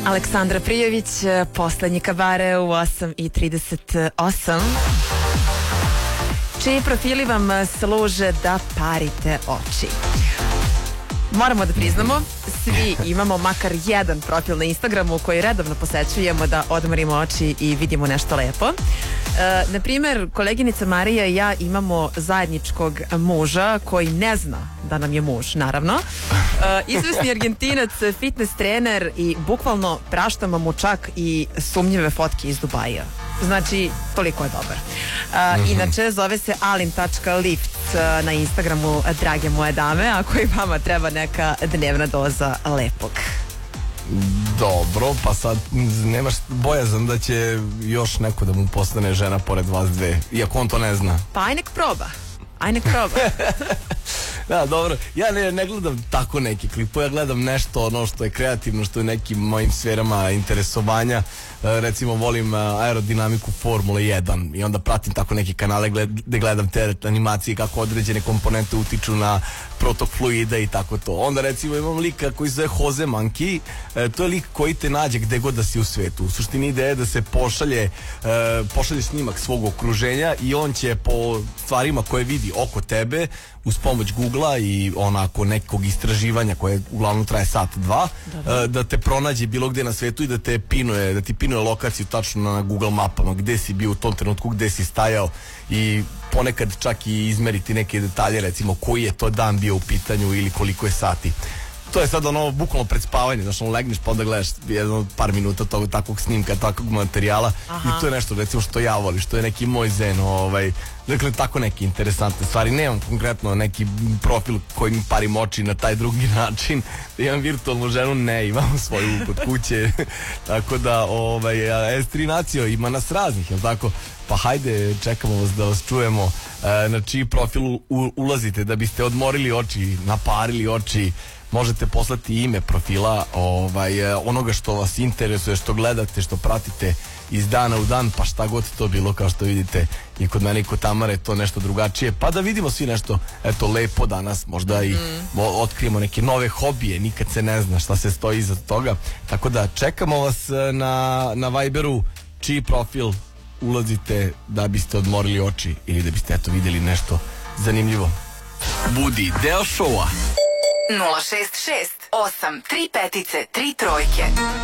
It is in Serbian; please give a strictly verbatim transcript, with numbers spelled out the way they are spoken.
Aleksandra Prijović, poslednji kabare u osam i trideset osam. Čiji profili vam služe da parite oči? Moramo da priznamo, svi imamo makar jedan profil na Instagramu koji redovno posećujemo da odmorimo oči i vidimo nešto lepo. E, na primjer, koleginica Marija i ja imamo zajedničkog muža koji ne zna da nam je muž, naravno. E, izvesni Argentinac, fitness trener i bukvalno praštamo mu čak i sumnjive fotke iz Dubaja. Znači, toliko je dobar. Uh, mm-hmm. Inače, zove se alin tačka lift uh, na Instagramu, drage moje dame, ako i vama treba neka dnevna doza lepog. Dobro, pa sad nemaš bojazan da će još neko da mu postane žena pored vas dve, iako on to ne zna. Pa aj nek proba. Aj nek proba. Da, dobro, ja ne, ne gledam tako neki klipo, ja gledam nešto ono što je kreativno, što je nekim mojim sferama interesovanja. E, recimo volim aerodinamiku Formule jedan i onda pratim tako neke kanale gde gledam te animacije, kako određene komponente utiču na protok fluida i tako to. Onda recimo imam lika koji se zove Jose Monkey, e, to je lik koji te nađe gde god da si u svetu. U suštini ideja je da se pošalje, e, pošalje snimak svog okruženja i on će po stvarima koje vidi oko tebe uz pomoć Googlea i onako nekog istraživanja koje uglavnom traje sat, dva, da, da te pronađe bilo gde na svetu i da te pinuje, da ti pinuje lokaciju tačno na Google mapama, gde si bio u tom trenutku, gde si stajao i ponekad čak i izmeriti neke detalje, recimo koji je to dan bio u pitanju ili koliko je sati. To je sad ono bukvalno pred spavanje, znaš, ono legneš pa onda gledaš jedno par minuta tog takvog snimka, takvog materijala. Aha. I to je nešto recimo što ja volim, što je neki moj zen, ovaj, dakle tako neke interesantne stvari. Nemam konkretno neki profil koji mi parim oči na taj drugi način, da imam virtualnu ženu, ne, imam svoju kod kuće, tako da ovaj, S tri Nacio ima nas raznih, jel tako? Pa hajde, čekamo vas da vas čujemo, e, na čiji profil u, ulazite da biste odmorili oči, naparili oči. Možete poslati ime profila, ovaj, onoga što vas interesuje, što gledate, što pratite iz dana u dan, pa šta god to bilo, kao što vidite i kod mene i kod Tamare to nešto drugačije, pa da vidimo svi nešto eto lepo danas, možda i mm. otkrijemo neke nove hobije, nikad se ne zna šta se stoji iza toga, tako da čekamo vas na, na Viberu, čiji profil ulazite da biste odmorili oči ili da biste eto vidjeli nešto zanimljivo. Budi deo šoua nula šest šest osam tri petice tri trojke.